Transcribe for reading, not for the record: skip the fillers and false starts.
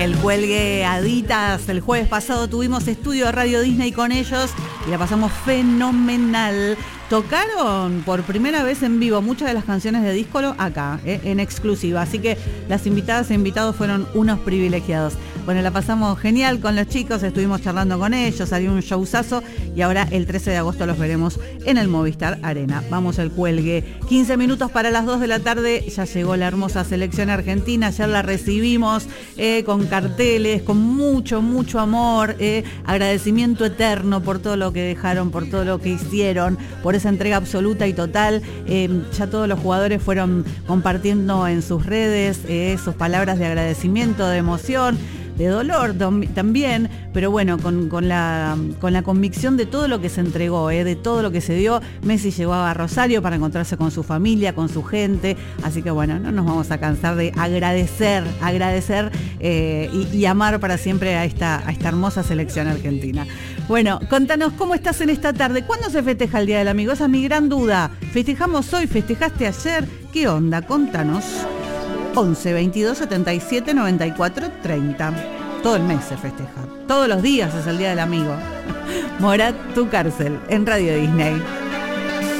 El cuelgue Aditas. El jueves pasado tuvimos estudio de Radio Disney con ellos y la pasamos fenomenal. Tocaron por primera vez en vivo muchas de las canciones de Díscolo acá, en exclusiva. Así que las invitadas e invitados fueron unos privilegiados. Bueno, la pasamos genial con los chicos, estuvimos charlando con ellos, salió un showzazo y ahora el 13 de agosto los veremos en el Movistar Arena. Vamos al cuelgue. 15 minutos para las 2 de la tarde, ya llegó la hermosa selección argentina, ayer la recibimos con carteles, con mucho, mucho amor, agradecimiento eterno por todo lo que dejaron, por todo lo que hicieron, por esa entrega absoluta y total. Ya todos los jugadores fueron compartiendo en sus redes sus palabras de agradecimiento, de emoción, de dolor también, pero bueno, con la convicción de todo lo que se entregó, de todo lo que se dio. Messi llegó a Rosario para encontrarse con su familia, con su gente, así que bueno, no nos vamos a cansar de agradecer y amar para siempre a esta hermosa selección argentina. Bueno, contanos cómo estás en esta tarde. ¿Cuándo se festeja el Día del Amigo? Esa es mi gran duda. ¿Festejamos hoy? ¿Festejaste ayer? ¿Qué onda? Contanos. 11 22 77 94 30. Todo el mes se festeja. Todos los días es el Día del Amigo. Morat, tu cárcel, en Radio Disney.